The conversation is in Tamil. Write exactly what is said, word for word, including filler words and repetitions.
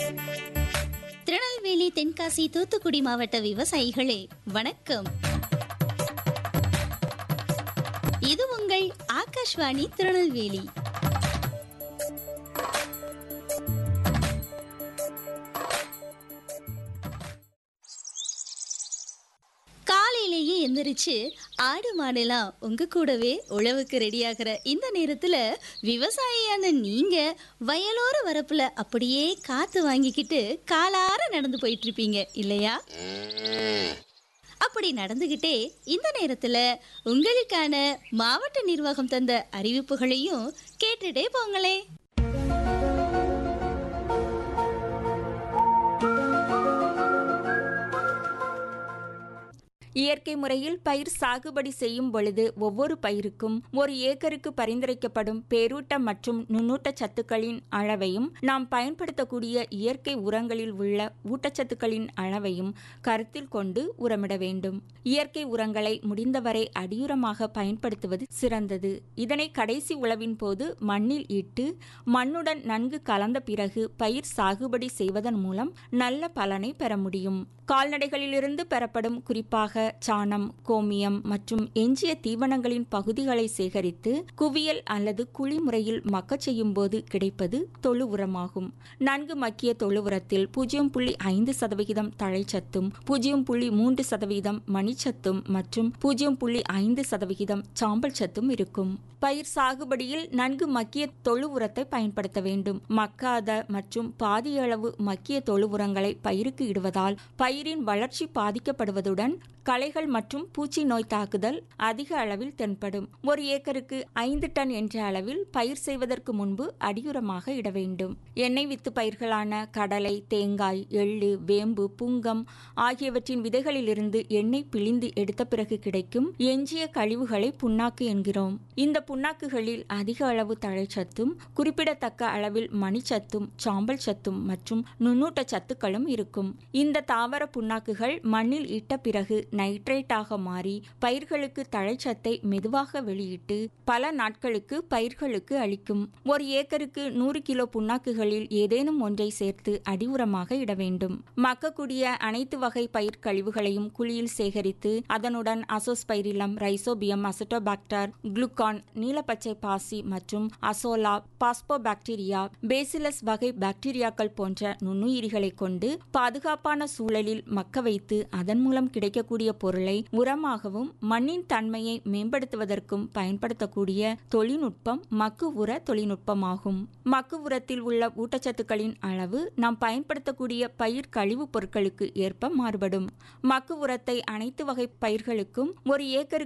திருநெல்வேலி, தென்காசி, தூத்துக்குடி மாவட்ட விவசாயிகளே வணக்கம். இது உங்கள் ஆகாஷ்வாணி திருநெல்வேலி. காலையிலேயே எந்திரிச்சு ஆடு மாடெல்லாம் உங்க கூடவே உழவுக்கு ரெடியாகிற இந்த நேரத்துல விவசாயியான நீங்க வயலோர வரப்புல அப்படியே காத்து வாங்கிக்கிட்டு காலார நடந்து போயிட்டு இருப்பீங்க இல்லையா? அப்படி நடந்துகிட்டே இந்த நேரத்துல உங்களுக்கான மாவட்ட நிர்வாகம் தந்த அறிவிப்புகளையும் கேட்டுட்டே போங்களே. இயற்கை முறையில் பயிர் சாகுபடி செய்யும் பொழுது ஒவ்வொரு பயிருக்கும் ஒரு ஏக்கருக்கு பரிந்துரைக்கப்படும் பேரூட்ட மற்றும் நுண்ணூட்ட சத்துக்களின் அளவையும் நாம் பயன்படுத்தக்கூடிய இயற்கை உரங்களில் உள்ள ஊட்டச்சத்துக்களின் அளவையும் கருத்தில் கொண்டு உரமிட வேண்டும். இயற்கை உரங்களை முடிந்தவரை அடியுரமாக பயன்படுத்துவது சிறந்தது. இதனை கடைசி உழவின் போது மண்ணில் இட்டு மண்ணுடன் நன்கு கலந்த பிறகு பயிர் சாகுபடி செய்வதன் மூலம் நல்ல பலனை பெற முடியும். கால்நடைகளிலிருந்து பெறப்படும் குறிப்பாக சாணம், கோமியம் மற்றும் எஞ்சிய தீவனங்களின் பகுதிகளை சேகரித்து குவியல் அல்லது குழி முறையில் மக்கச் செய்யும் போது கிடைப்பது தொழு உரமாகும். நன்கு மக்கிய தொழு உரத்தில் பூஜ்ஜியம் புள்ளி ஐந்து சதவிகிதம் தழைச்சத்தும் பூஜ்ஜியம் புள்ளி மூன்று சதவிகிதம் மணிச்சத்தும் மற்றும் பூஜ்ஜியம் புள்ளி ஐந்து சதவிகிதம் சாம்பல் சத்தும் இருக்கும். பயிர் சாகுபடியில் நன்கு மக்கிய தொழு உரத்தை பயன்படுத்த வேண்டும். மக்காத மற்றும் பாதியளவு மக்கிய தொழு உரங்களை பயிருக்கு இடுவதால் பயிரின் வளர்ச்சி பாதிக்கப்படுவதுடன் களைகள் மற்றும் பூச்சி நோய் தாக்குதல் அதிக அளவில் தென்படும். ஒரு ஏக்கருக்கு ஐந்து டன் என்ற அளவில் பயிர் செய்வதற்கு முன்பு அடியுரமாக இட வேண்டும். எண்ணெய் வித்து பயிர்களான கடலை, தேங்காய், எள்ளு, வேம்பு, புங்கம் ஆகியவற்றின் விதைகளிலிருந்து எண்ணெய் பிழிந்து எடுத்த பிறகு கிடைக்கும் எஞ்சிய கழிவுகளை புண்ணாக்கு என்கிறோம். இந்த புண்ணாக்குகளில் அதிக அளவு தழைச்சத்தும் குறிப்பிடத்தக்க அளவில் மணிச்சத்தும் சாம்பல் சத்தும் மற்றும் நுண்ணூட்ட சத்துக்களும் இருக்கும். இந்த தாவர புண்ணாக்குகள் மண்ணில் இட்ட பிறகு நைட்ரேட்டாக மாறி பயிர்களுக்கு தழைச்சத்தை மெதுவாக வெளியிட்டு பல நாட்களுக்கு பயிர்களுக்கு அளிக்கும். ஒரு ஏக்கருக்கு நூறு கிலோ புண்ணாக்குகளில் ஏதேனும் ஒன்றை சேர்த்து அடியுரமாக இட வேண்டும். மக்கக்கூடிய அனைத்து வகை பயிர் கழிவுகளையும் குழியில் சேகரித்து அதனுடன் அசோஸ்பைரிலம், ரைசோபியம், அசிட்டோபாக்டர், குளுக்கான், நீலப்பச்சை பாசி மற்றும் அசோலா, பாஸ்போபாக்டீரியா, பேசிலஸ் வகை பாக்டீரியாக்கள் போன்ற நுண்ணுயிரிகளை கொண்டு பாதுகாப்பான சூழலில் மக்க வைத்து அதன் மூலம் கிடைக்கக்கூடிய பொருளை உரமாகவும் மண்ணின் தன்மையை மேம்படுத்துவதற்கும் பயன்படுத்தக்கூடிய தொழில்நுட்பம் மக்கு உர தொழில்நுட்பமாகும். மக்கு உரத்தில் உள்ள ஊட்டச்சத்துக்களின் அளவு நாம் பயன்படுத்தக்கூடிய பயிர் கழிவுப் பொருட்களுக்கு ஏற்ப மாறுபடும். மக்கு உரத்தை அனைத்து வகை பயிர்களுக்கும் ஒரு ஏக்கருக்கு